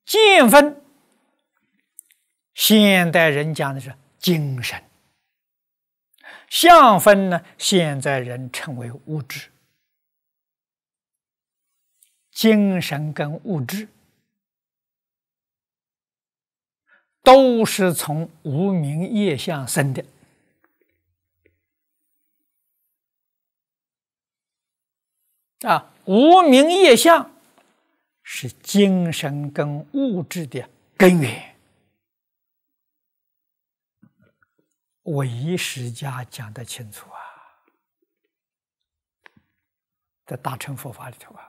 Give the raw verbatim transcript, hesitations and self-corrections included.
见分，现代人讲的是精神；相分呢，现在人称为物质。精神跟物质都是从无明业相生的。啊，无明业相是精神跟物质的根源。唯识家讲得清楚啊，在大乘佛法里头啊。